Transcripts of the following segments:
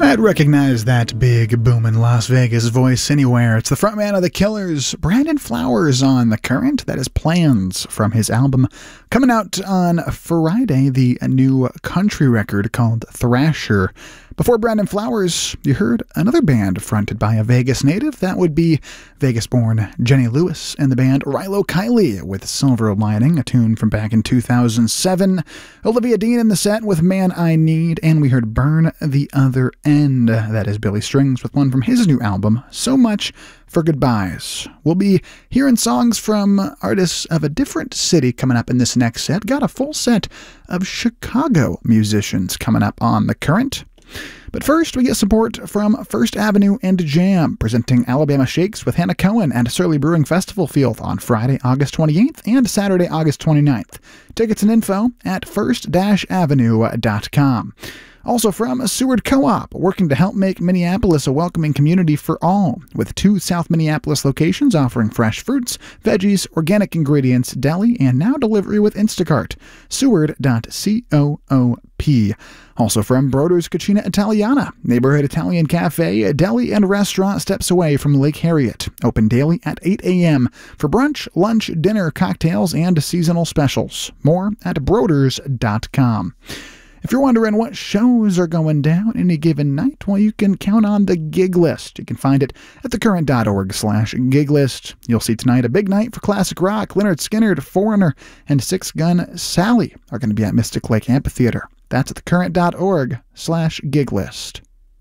I'd recognize that big, booming Las Vegas voice anywhere. It's the frontman of The Killers, Brandon Flowers, on The Current. That is Plans from his album coming out on Friday, the new country record called Thrasher. Before Brandon Flowers, you heard another band fronted by a Vegas native. That would be Vegas-born Jenny Lewis and the band Rilo Kiley with Silver Lining, a tune from back in 2007. Olivia Dean in the set with Man I Need, and we heard Burn the Other End. That is Billy Strings with one from his new album, So Much for Goodbyes. We'll be hearing songs from artists of a different city coming up in this next set. Got a full set of Chicago musicians coming up on The Current. But first, we get support from First Avenue and Jam, presenting Alabama Shakes with Hannah Cohen at Surly Brewing Festival Field on Friday, August 28th and Saturday, August 29th. Tickets and info at first-avenue.com. Also from Seward Co-op, working to help make Minneapolis a welcoming community for all, with 2 South Minneapolis locations offering fresh fruits, veggies, organic ingredients, deli, and now delivery with Instacart. Seward.coop. Also from Broder's Cucina Italiana, neighborhood Italian cafe, deli, and restaurant steps away from Lake Harriet. Open daily at 8 a.m. for brunch, lunch, dinner, cocktails, and seasonal specials. More at broders.com. If you're wondering what shows are going down any given night, well, you can count on the gig list. You can find it at thecurrent.org/gig list. You'll see tonight a big night for classic rock. Lynyrd Skynyrd, Foreigner, and Six Gun Sally are going to be at Mystic Lake Amphitheater. That's at thecurrent.org/gig list.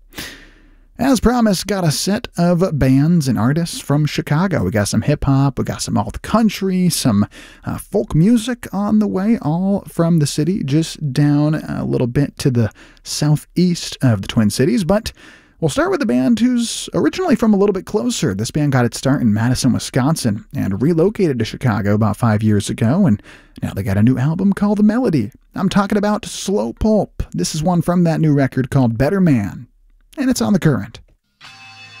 As promised, got a set of bands and artists from Chicago. We got some hip-hop, we got some alt country, some folk music on the way, all from the city, just down a little bit to the southeast of the Twin Cities. But we'll start with a band who's originally from a little bit closer. This band got its start in Madison, Wisconsin, and relocated to Chicago about 5 years ago, and now they got a new album called The Melody. I'm talking about Slow Pulp. This is one from that new record called Better Man. And it's on The Current.